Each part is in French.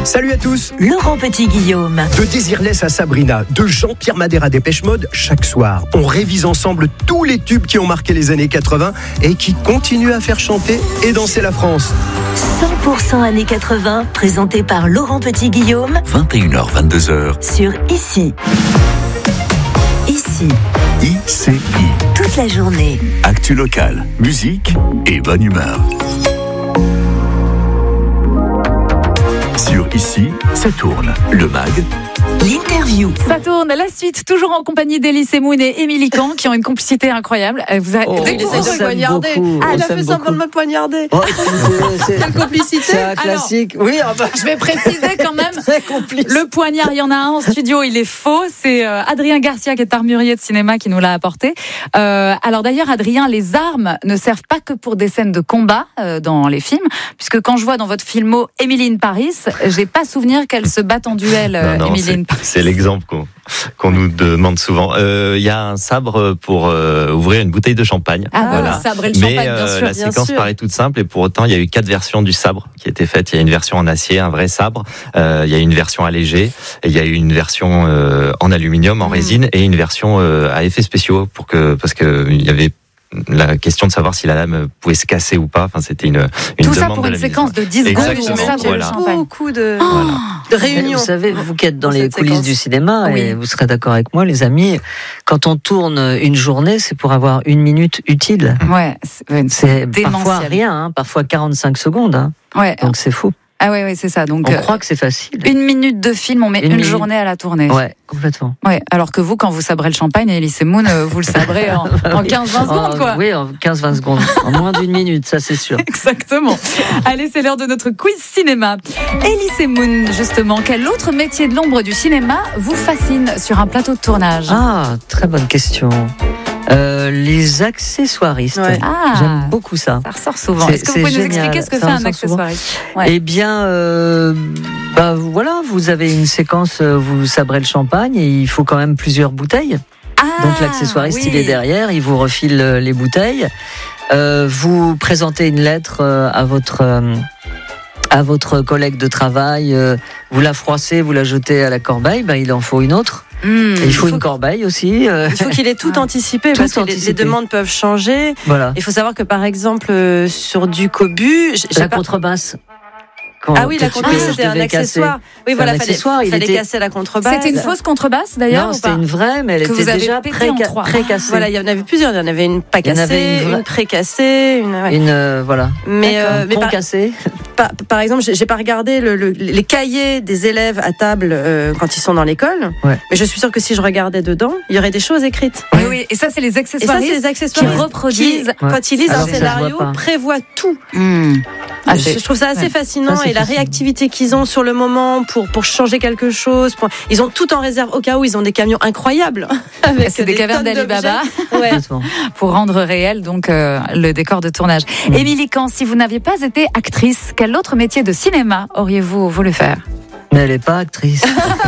Salut à tous. Laurent Petit-Guillaume. De Désirless à Sabrina, de Jean-Pierre Madère à Dépêche Mode, chaque soir, on révise ensemble tous les tubes qui ont marqué les années 80 et qui continuent à faire chanter et danser la France. 100% années 80, présenté par Laurent Petit-Guillaume. 21h, 22h. Sur ICI. ICI. ICI. Toute la journée. Actu locale, musique et bonne humeur. Sur ICI, ça tourne. Le mag. L'interview. Ça tourne, la suite, toujours en compagnie d'Elise Moon et Émilie Kahn, qui ont une complicité incroyable. Vous avez... Il essaie de me poignarder. Il a fait semblant de me poignarder. Quelle complicité. C'est un classique. Alors, oui, je vais préciser quand même. Très complice. Le poignard, il y en a un en studio, il est faux. C'est Adrien Garcia, qui est armurier de cinéma, qui nous l'a apporté. Alors d'ailleurs, Adrien, les armes ne servent pas que pour des scènes de combat dans les films, puisque quand je vois dans votre filmo Emily in Paris, j'ai pas souvenir qu'elle se batte en duel, Emily in Paris. C'est l'exemple qu'on nous demande souvent. Il y a un sabre pour ouvrir une bouteille de champagne. Voilà. Le sabre et le champagne, bien sûr. La séquence paraît toute simple et pour autant, il y a eu 4 versions du sabre qui étaient faites. Il y a une version en acier, un vrai sabre. Il y a une version allégée. Et il y a eu une version en aluminium, en résine, et une version à effets spéciaux parce que il y avait la question de savoir si la lame pouvait se casser ou pas. Enfin, c'était une tout demande ça pour de une la séquence de 10 secondes où on sabre le champagne. Beaucoup de réunions. Vous savez, vous qui êtes dans les coulisses séquence du cinéma, Oui. et vous serez d'accord avec moi, les amis, quand on tourne une journée, c'est pour avoir 1 minute utile. Ouais, C'est parfois démentiel. rien, parfois 45 secondes. Ouais. Donc c'est fou. Ah ouais, c'est ça. Donc On croit que c'est facile. 1 minute de film, on met une journée à la tournée. Ouais, complètement. Ouais, alors que vous, quand vous sabrez le champagne, Elise Moon, vous le sabrez en 15-20 secondes, quoi. Oui, en 15-20 secondes. En moins d'1 minute, ça c'est sûr. Exactement. Allez, c'est l'heure de notre quiz cinéma. Elise Moon, justement, quel autre métier de l'ombre du cinéma vous fascine sur un plateau de tournage? Ah, très bonne question. Les accessoiristes. Ouais. Ah. J'aime beaucoup ça. Ça ressort souvent. C'est- Est-ce que vous c'est pouvez nous génial. expliquer ce que Ça fait un ressort souvent. accessoiriste? Ouais. Eh bien, voilà, vous avez une séquence, vous sabrez le champagne et il faut quand même plusieurs bouteilles. Ah, Donc l'accessoiriste, oui. il est derrière, il vous refile les bouteilles. Vous présentez une lettre à votre collègue de travail, vous la froissez, vous la jetez à la corbeille, il en faut une autre. Et il faut une corbeille aussi. Il faut qu'il ait tout anticipé Tout parce que les anticipé. demandes peuvent changer. Voilà. Il faut savoir que par exemple sur du cobu, La contrebasse. Ah oui, la contrebasse c'était un accessoire. Oui, voilà, fallait casser la contrebasse. C'était une fausse contrebasse d'ailleurs Non, ou c'était pas? une vraie, mais elle Que vous était avez déjà pété en 3. pré-cassée. Voilà, il y en avait plusieurs. Il y en avait une pas Il y en avait cassée, une vraie. une pré-cassée, Voilà. Mais cassée. par exemple, j'ai pas regardé les cahiers des élèves à table quand ils sont dans l'école. Ouais. Mais je suis sûre que si je regardais dedans, il y aurait des choses écrites. Oui, et ça, c'est les Et ça, accessoiristes c'est les accessoires qui reproduisent. quand ils lisent Alors un que ça se voit scénario, pas. prévoient tout. Ah, Je trouve ça assez fascinant Ça, c'est et la fascinant. réactivité qu'ils ont sur le moment pour changer quelque chose. Ils ont tout en réserve au cas où ils ont des camions incroyables. Avec C'est des cavernes tonnes d'Ali Baba. d'objets. Ouais. Complètement. pour rendre réel donc le décor de tournage. Émilie Kahn, si vous n'aviez pas été actrice, quel autre métier de cinéma auriez-vous voulu faire? Mais elle n'est pas actrice.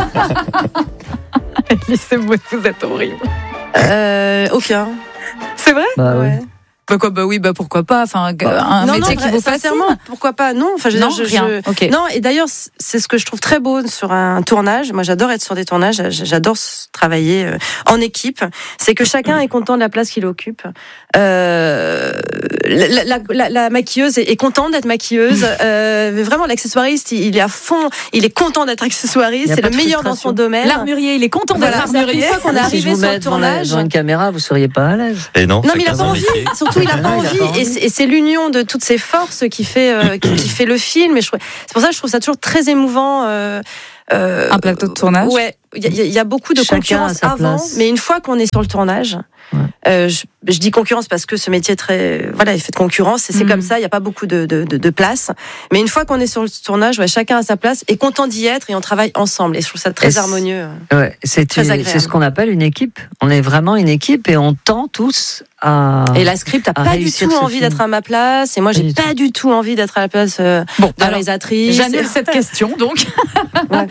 Elise Moon, vous êtes horrible. Aucun. C'est vrai? Bah oui. Ouais. Pourquoi pas. Enfin, un Non, métier non, qui vous fascine. sincèrement, pourquoi pas? Non, enfin, je veux Non, dire, rien. Ok. Non, et d'ailleurs, c'est ce que je trouve très beau sur un tournage. Moi, j'adore être sur des tournages. J'adore travailler en équipe. C'est que chacun est content de la place qu'il occupe. La maquilleuse est contente d'être maquilleuse. Vraiment, l'accessoiriste, il est à fond. Il est content d'être Il accessoiriste. y a C'est pas le de meilleur dans frustration. son domaine. L'armurier, il est content d'être Voilà, c'est-à-dire armurier. qu'une fois qu'on est Si arrivé je vous sur le mets tournage. devant une caméra, vous seriez pas à l'aise. Et non, Non, mais il a chacun pas son envie. métier. Surtout, il a pas Non, il a envie. pas envie. Et c'est l'union de toutes ces forces qui fait le film. Et c'est pour ça que je trouve ça toujours très émouvant. Un plateau de tournage. Ouais, il y a beaucoup de Chacun concurrence à sa avant, place. mais une fois qu'on est sur le tournage, je dis concurrence parce que ce métier est très, voilà, il fait de concurrence et c'est comme ça, il n'y a pas beaucoup de place. Mais une fois qu'on est sur le tournage, chacun à sa place est content d'y être et on travaille ensemble. Et je trouve ça très harmonieux. Ouais, c'est Très agréable. ce qu'on appelle une équipe. On est vraiment une équipe et on tend tous à. Et la script n'a à pas du réussir tout ce envie film. d'être à ma place et moi j'ai Pas du pas du tout envie d'être à la place de la alors, réalisatrice. J'annule cette question donc.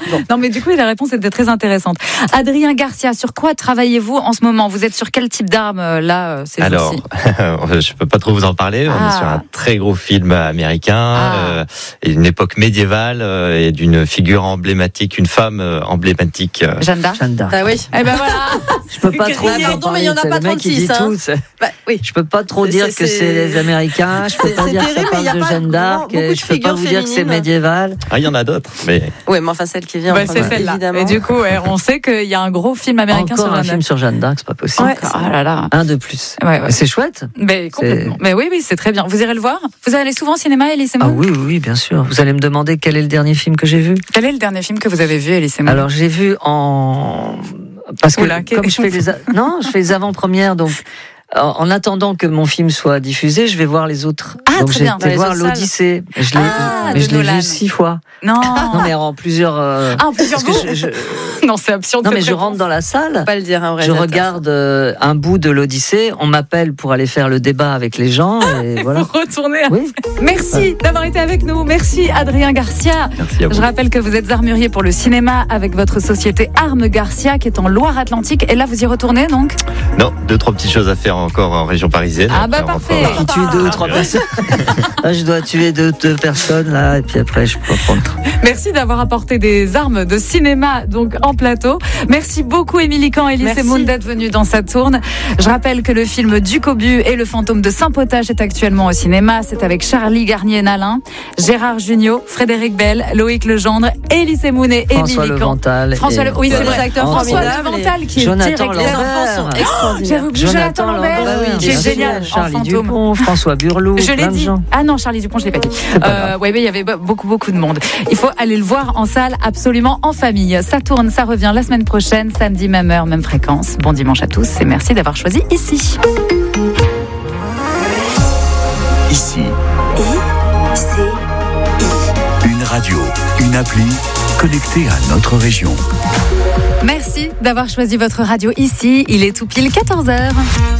Non, mais du coup, la réponse était très intéressante. Adrien Garcia, sur quoi travaillez-vous en ce moment? Vous êtes sur quel type d'arme là ces Alors, jours-ci? je peux pas trop vous en parler. On est sur un très gros film américain, et une époque médiévale, et d'une figure emblématique, une femme emblématique. Jeanne d'Arc. Ah oui. Eh ben voilà. Je peux pas trop. Pardon, mais il y en a pas 36. Oui. Je peux pas trop dire que c'est les Américains. Je peux pas dire que ça parle de Jeanne d'Arc. Je peux pas vous dire que c'est médiéval. Ah, il y en a d'autres, mais. Oui, mais enfin celle qui vient. C'est celle-là. Évidemment. Et du coup, on sait qu'il y a un gros film américain Encore sur un Jeanne film d'Arc. sur Jeanne d'Arc, c'est pas possible. Ouais, Ah là là. Un de plus. Ouais. C'est chouette. Mais complètement. Mais oui, c'est très bien. Vous irez le voir? Vous allez souvent au cinéma, Elie Semoun? Ah oui, bien sûr. Vous allez me demander quel est le dernier film que j'ai vu? Quel est le dernier film que vous avez vu, Elie Semoun? Alors, j'ai vu parce que Oula, comme je fais les avant-premières, donc en attendant que mon film soit diffusé, je vais voir les autres. Ah, donc très j'ai bien. été voir l'Odyssée. Je l'ai vu 6 fois. Non. Non, mais en plusieurs. En plusieurs parce mots. que Non, c'est absurde. Non, mais cette je réponse. rentre dans la salle. Pas le dire un vrai. Je regarde un bout de l'Odyssée. On m'appelle pour aller faire le débat avec les gens. Et voilà. Vous retournez. Oui. Merci d'avoir été avec nous. Merci Adrien Garcia. Merci à vous. Je rappelle que vous êtes armurier pour le cinéma avec votre société Armes Garcia qui est en Loire-Atlantique. Et là, vous y retournez donc? Non, 2-3 petites choses à faire encore en région parisienne. Ah bah Après, on parfait. repart. Qui tue 2 ou 3 personnes. Là, je dois tuer deux personnes là, et puis après je peux prendre. Merci d'avoir apporté des armes de cinéma donc en plateau. Merci beaucoup Émilie Camp et Elie Semoun d'être venus dans Saturne. Je rappelle que le film Du Cobu et le fantôme de Saint-Potage est actuellement au cinéma. C'est avec Charlie Garnier-Nalin, Gérard Jugnot, Frédéric Bell, Loïc Legendre, Elie Semoun et François Émilie Camp. Levental. Oui, c'est des vrai. acteurs François formidables. Levental qui est Jonathan Les directeur. enfants sont Lambert. extraordinaires. J'avais oublié Jonathan Lambert, Bah oui, qui bien est sûr. génial en Charlie fantôme. Dupont, François Burlou, Je l'ai plein de dit. gens. Ah non, Charlie Dupont, je l'ai pas dit. pas grave. Mais il y avait beaucoup de monde. Il faut aller le voir en salle, absolument en famille. Ça tourne, ça revient la semaine prochaine, samedi, même heure, même fréquence. Bon dimanche à tous et merci d'avoir choisi ici. Ici. Une radio, une appli connectée à notre région. Merci d'avoir choisi votre radio ici. Il est tout pile 14h.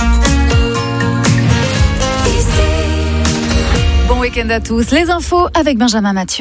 Bon week-end à tous. Les infos avec Benjamin Mathieu.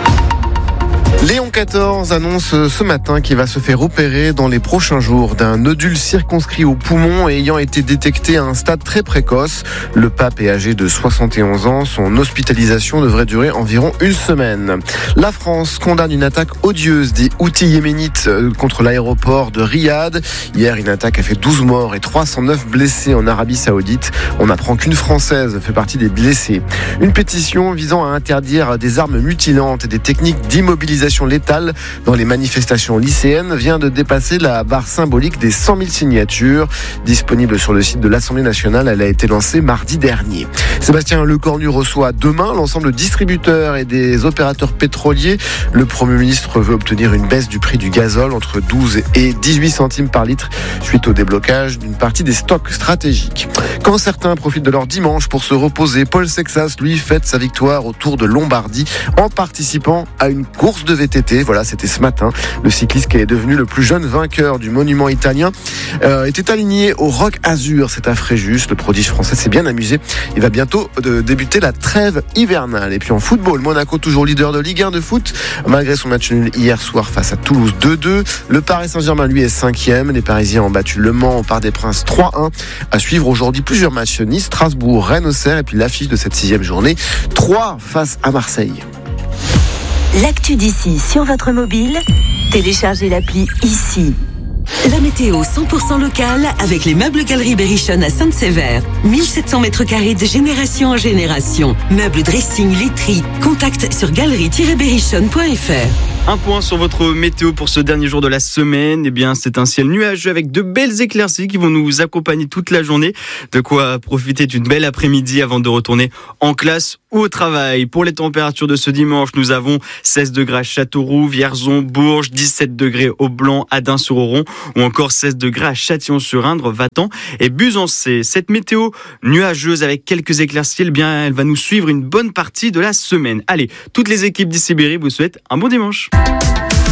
Léon XIV annonce ce matin qu'il va se faire opérer dans les prochains jours d'un nodule circonscrit au poumon ayant été détecté à un stade très précoce. Le pape est âgé de 71 ans. Son hospitalisation devrait durer environ 1 semaine. La France condamne une attaque odieuse des Houthis yéménites contre l'aéroport de Riyad. Hier, une attaque a fait 12 morts et 309 blessés en Arabie Saoudite. On apprend qu'une Française fait partie des blessés. Une pétition visant à interdire des armes mutilantes et des techniques d'immobilisation létale dans les manifestations lycéennes vient de dépasser la barre symbolique des 100 000 signatures. Disponible sur le site de l'Assemblée nationale, elle a été lancée mardi dernier. Sébastien Lecornu reçoit demain l'ensemble distributeurs et des opérateurs pétroliers. Le Premier ministre veut obtenir une baisse du prix du gazole entre 12 et 18 centimes par litre suite au déblocage d'une partie des stocks stratégiques. Quand certains profitent de leur dimanche pour se reposer, Paul Sexas, lui, fête sa victoire au Tour de Lombardie en participant à une course de VTT. Voilà, c'était ce matin. Le cycliste qui est devenu le plus jeune vainqueur du monument italien était aligné au Roc Azur. C'est à Fréjus. Le prodige français s'est bien amusé. Il va bientôt débuter la trêve hivernale. Et puis en football, Monaco toujours leader de Ligue 1 de foot. Malgré son match nul hier soir face à Toulouse 2-2. Le Paris Saint-Germain, lui, est 5e. Les Parisiens ont battu Le Mans au Parc des Princes 3-1. À suivre aujourd'hui plusieurs matchs. Nice, Strasbourg, Rennes, Auxerre. Et puis l'affiche de cette 6e journée. 3 face à Marseille. L'actu d'ici sur votre mobile, téléchargez l'appli ici. La météo 100% locale avec les meubles Galerie Berrichonne à Sainte-Sévère. 1700 mètres carrés de génération en génération. Meubles, dressing, literie. Contact sur galerie-berrichonne.fr. Un point sur votre météo pour ce dernier jour de la semaine. Eh bien, c'est un ciel nuageux avec de belles éclaircies qui vont nous accompagner toute la journée. De quoi profiter d'une belle après-midi avant de retourner en classe ou au travail. Pour les températures de ce dimanche, nous avons 16 degrés à Châteauroux, Vierzon, Bourges, 17 degrés au Blanc, Adin-sur-Oron ou encore 16 degrés à Châtillon-sur-Indre, Vatan et Buzancé. Cette météo nuageuse avec quelques éclaircies, eh bien, elle va nous suivre une bonne partie de la semaine. Allez, toutes les équipes d'ICBRI vous souhaitent un bon dimanche.